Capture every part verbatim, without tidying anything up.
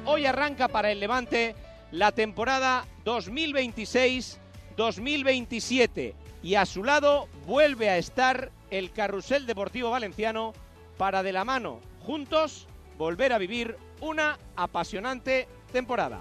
Hoy arranca para el Levante la temporada dos mil veintiséis dos mil veintisiete y a su lado vuelve a estar el Carrusel Deportivo Valenciano para de la mano, juntos, volver a vivir una apasionante temporada.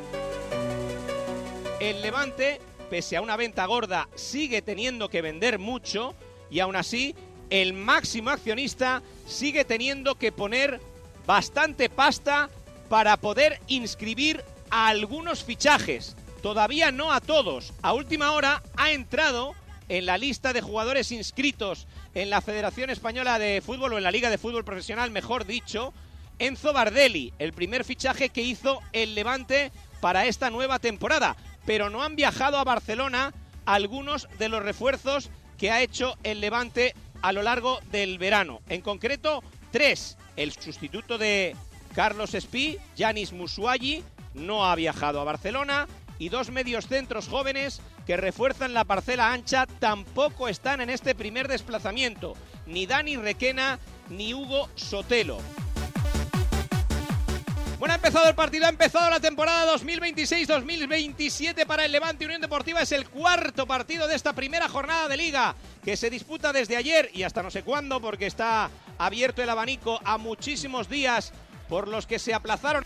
El Levante, pese a una venta gorda, sigue teniendo que vender mucho y aún así el máximo accionista sigue teniendo que poner bastante pasta para poder inscribir a algunos fichajes. Todavía no a todos. A última hora ha entrado en la lista de jugadores inscritos en la Federación Española de Fútbol, o en la Liga de Fútbol Profesional, mejor dicho, Enzo Bardelli, el primer fichaje que hizo el Levante para esta nueva temporada. Pero no han viajado a Barcelona algunos de los refuerzos que ha hecho el Levante a lo largo del verano. En concreto, tres. El sustituto de Carlos Espí, Yanis Musuayi, no ha viajado a Barcelona, y dos mediocentros jóvenes que refuerzan la parcela ancha tampoco están en este primer desplazamiento, ni Dani Requena ni Hugo Sotelo. Bueno, ha empezado el partido, ha empezado la temporada dos mil veintiséis dos mil veintisiete para el Levante Unión Deportiva. Es el cuarto partido de esta primera jornada de Liga, que se disputa desde ayer y hasta no sé cuándo, porque está abierto el abanico a muchísimos días por los que se aplazaron.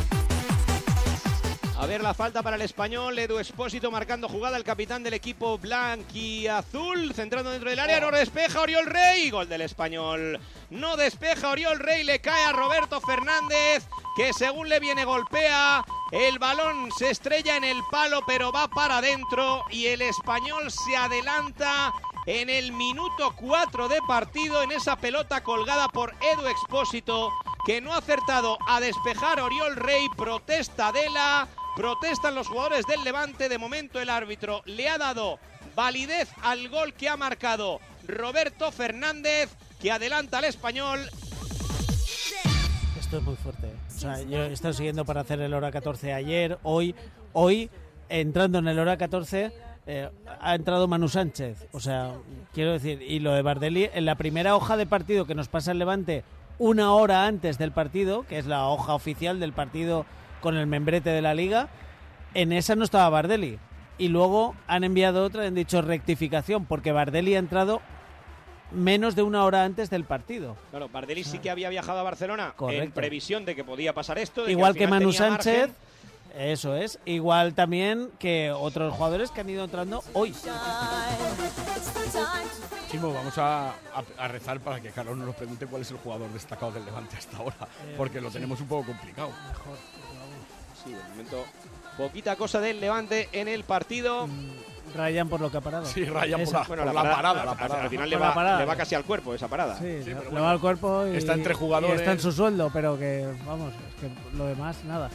A ver la falta para el Español, Edu Expósito marcando jugada, el capitán del equipo blanquiazul, centrando dentro del área, no despeja Oriol Rey, gol del Español. No despeja Oriol Rey, le cae a Roberto Fernández, que según le viene golpea, el balón se estrella en el palo pero va para adentro y el Español se adelanta en el minuto cuatro de partido en esa pelota colgada por Edu Expósito, que no ha acertado a despejar Oriol Rey. Protesta Dela, protestan los jugadores del Levante. De momento el árbitro le ha dado validez al gol que ha marcado Roberto Fernández, que adelanta al Español. Esto es muy fuerte. O sea, yo he estado siguiendo para hacer el hora catorce ayer, hoy, hoy entrando en el hora catorce eh, ha entrado Manu Sánchez. O sea, quiero decir, y lo de Bardelli, en la primera hoja de partido que nos pasa el Levante una hora antes del partido, que es la hoja oficial del partido con el membrete de la Liga, en esa no estaba Bardelli. Y luego han enviado otra y han dicho rectificación, porque Bardelli ha entrado menos de una hora antes del partido. Claro, Bardelli sí que había viajado a Barcelona. Correcto. En previsión de que podía pasar esto. De igual que, que Manu margen. Sánchez, eso es. Igual también que otros jugadores que han ido entrando hoy. Chimo, vamos a, a, a rezar para que Carlos nos pregunte cuál es el jugador destacado del Levante hasta ahora, eh, porque lo sí. tenemos un poco complicado. Mejor, sí, de momento poquita cosa del Levante en el partido. Mm, Rayan por lo que ha parado. Sí, Rayan por, la, bueno, por la, la, parada, parada, la, la parada. Al final le va, parada, le va casi al cuerpo esa parada. Sí, sí, le, pero le bueno, va al cuerpo y está entre jugadores. Y está en su sueldo, pero que, vamos, es que lo demás, nada.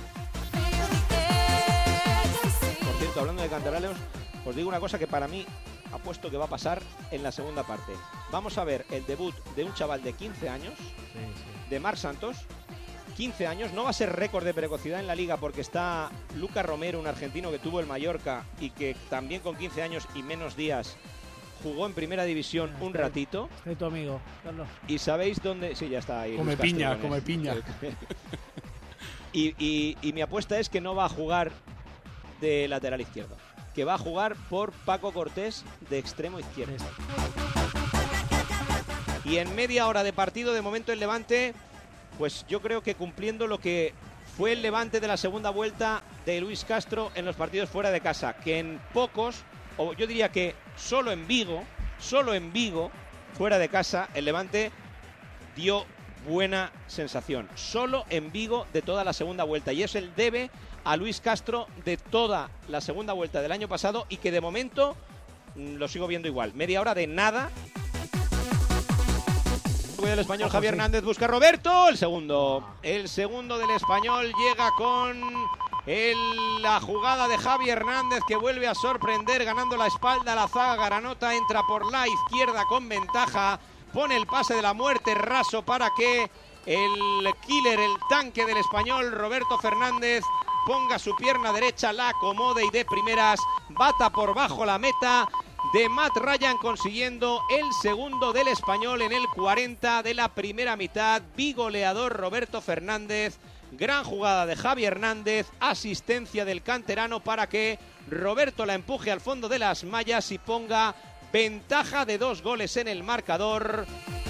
Por cierto, hablando de canteranos, os digo una cosa que para mí apuesto que va a pasar en la segunda parte. Vamos a ver el debut de un chaval de quince años, sí, sí. de Marc Santos. quince años, no va a ser récord de precocidad en la Liga porque está Lucas Romero, un argentino que tuvo el Mallorca y que también con quince años y menos días jugó en primera división ah, un ratito. Soy tu amigo, Carlos. ¿Y sabéis dónde? Sí, ya está ahí. Come piña, come piña. y, y, y mi apuesta es que no va a jugar de lateral izquierdo, que va a jugar por Paco Cortés de extremo izquierdo. Y en media hora de partido, de momento el Levante, pues yo creo que cumpliendo lo que fue el Levante de la segunda vuelta de Luis Castro en los partidos fuera de casa, que en pocos, o yo diría que solo en Vigo, solo en Vigo, fuera de casa, el Levante dio buena sensación. Solo en Vigo de toda la segunda vuelta. Y es el debe a Luis Castro de toda la segunda vuelta del año pasado y que de momento mmm, lo sigo viendo igual. Media hora de nada. El Español, Ojo, Javier sí. Hernández busca a Roberto. El segundo. El segundo del Español llega con el, la jugada de Javi Hernández, que vuelve a sorprender ganando la espalda a la zaga. Garanota entra por la izquierda con ventaja. Pone el pase de la muerte raso para que el killer, el tanque del Español, Roberto Fernández, ponga su pierna derecha, la acomode y de primeras bata por bajo la meta de Matt Ryan, consiguiendo el segundo del Español en el cuarenta de la primera mitad. Bigoleador Roberto Fernández, gran jugada de Javi Hernández, asistencia del canterano para que Roberto la empuje al fondo de las mallas y ponga ventaja de dos goles en el marcador.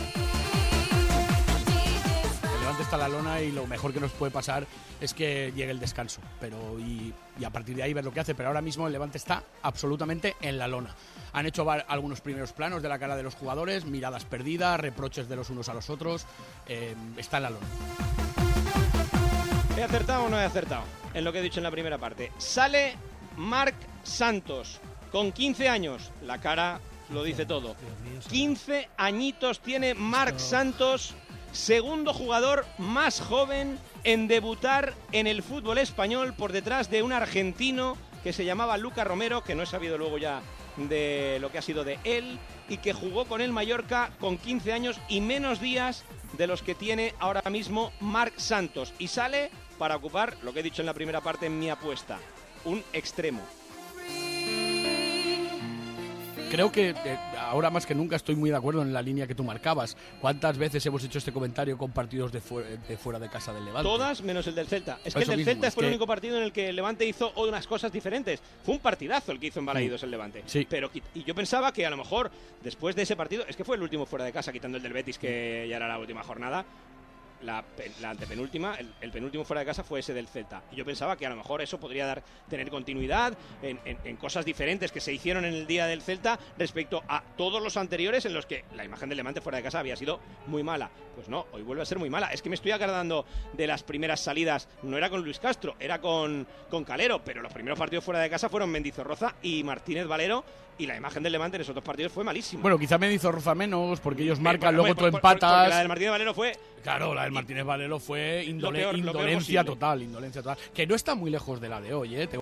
El Levante está en la lona y lo mejor que nos puede pasar es que llegue el descanso, pero y, y a partir de ahí ver lo que hace, pero ahora mismo el Levante está absolutamente en la lona. Han hecho algunos primeros planos de la cara de los jugadores, miradas perdidas, reproches de los unos a los otros, eh, está en la lona. ¿He acertado o no he acertado en lo que he dicho en la primera parte? Sale Marc Santos con quince años, la cara lo dice todo. quince añitos tiene Marc Santos, segundo jugador más joven en debutar en el fútbol español, por detrás de un argentino que se llamaba Luca Romero, que no he sabido luego ya de lo que ha sido de él, y que jugó con el Mallorca con quince años y menos días de los que tiene ahora mismo Marc Santos, y sale para ocupar, lo que he dicho en la primera parte en mi apuesta, un extremo. Creo que eh, ahora más que nunca estoy muy de acuerdo en la línea que tú marcabas. ¿Cuántas veces hemos hecho este comentario con partidos de, fu de fuera de casa del Levante? Todas menos el del Celta. Es que Eso el del mismo, Celta es fue que... el único partido en el que el Levante hizo unas cosas diferentes. Fue un partidazo el que hizo en Balaídos, el Levante. Sí. Pero, y yo pensaba que a lo mejor después de ese partido, es que fue el último fuera de casa, quitando el del Betis, que ya era la última jornada. La, la antepenúltima, el, el penúltimo fuera de casa fue ese del Celta. Y yo pensaba que a lo mejor eso podría dar tener continuidad en, en, en cosas diferentes que se hicieron en el día del Celta respecto a todos los anteriores en los que la imagen del Levante fuera de casa había sido muy mala. Pues no, hoy vuelve a ser muy mala. Es que me estoy acordando de las primeras salidas. No era con Luis Castro, era con, con Calero, pero los primeros partidos fuera de casa fueron Mendizorroza y Martínez Valero, y la imagen del Levante en esos dos partidos fue malísima. Bueno, quizá Mendizorroza menos, porque ellos marcan, bueno, luego pues, tú pues, empatas. Porque la del Martínez Valero fue... Claro, la del Martínez Valero fue indole peor, indolencia total, indolencia total. Que no está muy lejos de la de hoy, ¿eh? Te...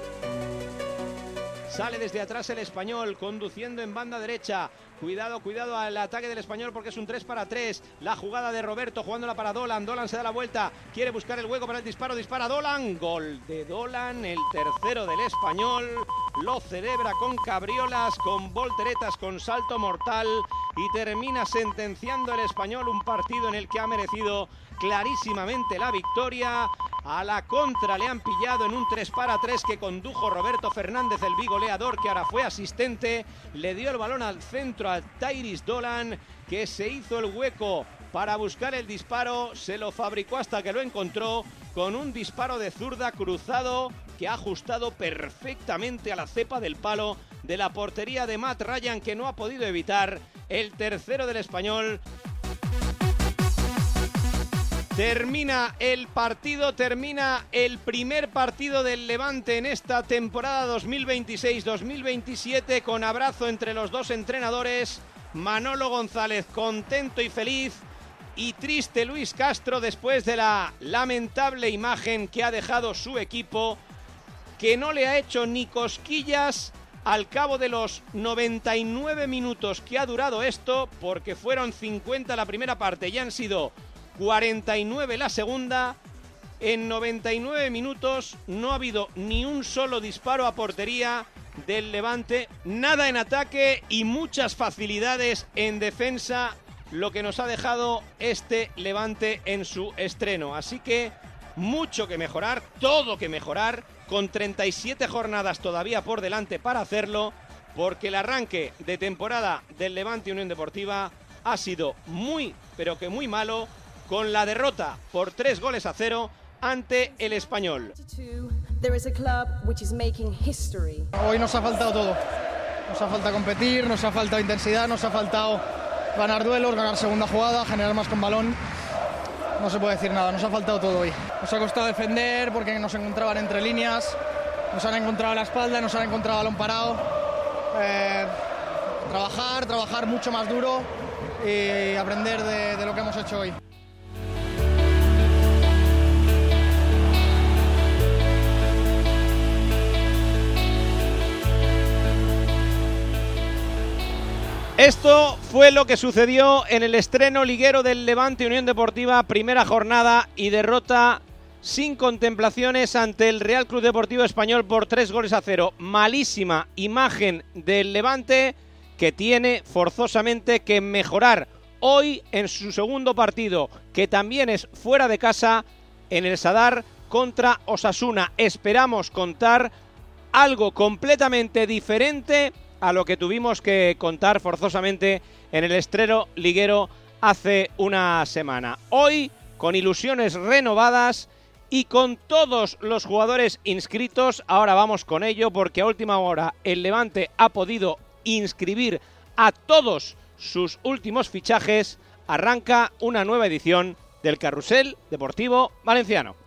Sale desde atrás el Español, conduciendo en banda derecha. Cuidado, cuidado al ataque del Español, porque es un tres para tres. La jugada de Roberto, jugándola para Dolan. Dolan se da la vuelta, quiere buscar el hueco para el disparo. Dispara Dolan. Gol de Dolan, el tercero del Español. Lo celebra con cabriolas, con volteretas, con salto mortal. Y termina sentenciando el Español un partido en el que ha merecido clarísimamente la victoria. A la contra le han pillado en un tres para tres que condujo Roberto Fernández, el bigoleador, que ahora fue asistente. Le dio el balón al centro a Tyrese Dolan, que se hizo el hueco para buscar el disparo. Se lo fabricó hasta que lo encontró con un disparo de zurda cruzado que ha ajustado perfectamente a la cepa del palo de la portería de Matt Ryan, que no ha podido evitar el tercero del Español. Termina el partido, termina el primer partido del Levante en esta temporada dos mil veintiséis dos mil veintisiete, con abrazo entre los dos entrenadores. Manolo González contento y feliz, y triste Luis Castro después de la lamentable imagen que ha dejado su equipo, que no le ha hecho ni cosquillas al cabo de los noventa y nueve minutos que ha durado esto, porque fueron cincuenta la primera parte y han sido cuarenta y nueve la segunda. En noventa y nueve minutos no ha habido ni un solo disparo a portería del Levante, nada en ataque y muchas facilidades en defensa, lo que nos ha dejado este Levante en su estreno. Así que mucho que mejorar, todo que mejorar, con treinta y siete jornadas todavía por delante para hacerlo, porque el arranque de temporada del Levante Unión Deportiva ha sido muy, pero que muy malo, con la derrota por tres goles a cero ante el Español. Hoy nos ha faltado todo. Nos ha faltado competir, nos ha faltado intensidad, nos ha faltado ganar duelos, ganar segunda jugada, generar más con balón. No se puede decir nada, nos ha faltado todo hoy. Nos ha costado defender porque nos encontraban entre líneas, nos han encontrado a la espalda, nos han encontrado balón parado. Eh, trabajar, trabajar mucho más duro y aprender de, de lo que hemos hecho hoy. Esto fue lo que sucedió en el estreno liguero del Levante Unión Deportiva, primera jornada y derrota sin contemplaciones ante el Real Club Deportivo Español por tres goles a cero. Malísima imagen del Levante, que tiene forzosamente que mejorar hoy en su segundo partido, que también es fuera de casa, en el Sadar contra Osasuna. Esperamos contar algo completamente diferente a lo que tuvimos que contar forzosamente en el estreno liguero hace una semana. Hoy, con ilusiones renovadas y con todos los jugadores inscritos, ahora vamos con ello porque a última hora el Levante ha podido inscribir a todos sus últimos fichajes. Arranca una nueva edición del Carrusel Deportivo Valenciano.